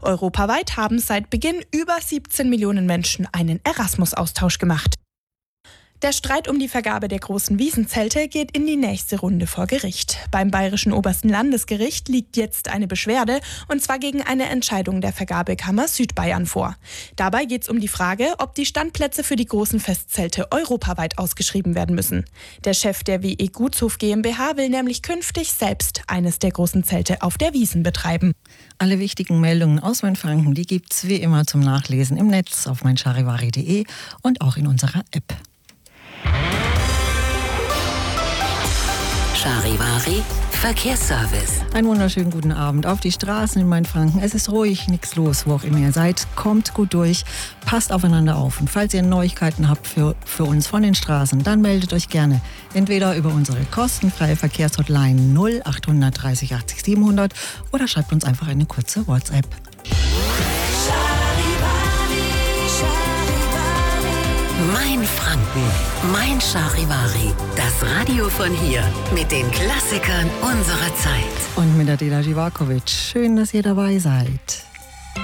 Europaweit haben seit Beginn über 17 Millionen Menschen einen Erasmus-Austausch gemacht. Der Streit um die Vergabe der großen Wiesenzelte geht in die nächste Runde vor Gericht. Beim Bayerischen Obersten Landesgericht liegt jetzt eine Beschwerde, und zwar gegen eine Entscheidung der Vergabekammer Südbayern vor. Dabei geht es um die Frage, ob die Standplätze für die großen Festzelte europaweit ausgeschrieben werden müssen. Der Chef der WE Gutshof GmbH will nämlich künftig selbst eines der großen Zelte auf der Wiesn betreiben. Alle wichtigen Meldungen aus Mainfranken, die gibt's wie immer zum Nachlesen im Netz auf meincharivari.de und auch in unserer App. Charivari Verkehrsservice. Einen wunderschönen guten Abend auf die Straßen in Mainfranken. Es ist ruhig, nichts los, wo auch immer ihr seid. Kommt gut durch, passt aufeinander auf. Und falls ihr Neuigkeiten habt für uns von den Straßen, dann meldet euch gerne. Entweder über unsere kostenfreie Verkehrshotline 0830 80 700 oder schreibt uns einfach eine kurze WhatsApp. Mein Franken, mein Charivari, das Radio von hier mit den Klassikern unserer Zeit. Und mit der Dela Živaković. Schön, dass ihr dabei seid.